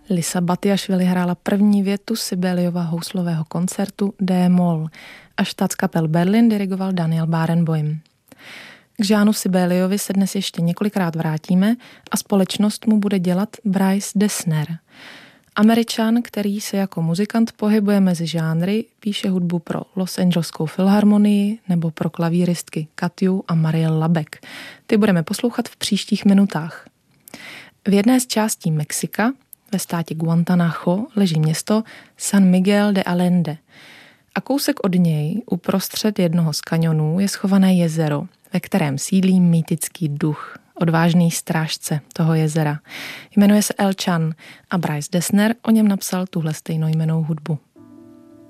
Lisa Batiašvili hrála první větu Sibeliova houslového koncertu D-moll a Staatskapelle Berlin dirigoval Daniel Barenboim. K Jeanu Sibeliovi se dnes ještě několikrát vrátíme a společnost mu bude dělat Bryce Dessner. Američan, který se jako muzikant pohybuje mezi žánry, píše hudbu pro Los Angeleskou filharmonii nebo pro klavíristky Katju a Marielle Labek. Ty budeme poslouchat v příštích minutách. V jedné z částí Mexika, ve státě Guantanajo, leží město San Miguel de Allende. A kousek od něj, uprostřed jednoho z kanionů, je schované jezero, ve kterém sídlí mýtický duch, odvážný strážce toho jezera. Jmenuje se El Chan a Bryce Dessner o něm napsal tuhle stejnojmennou hudbu.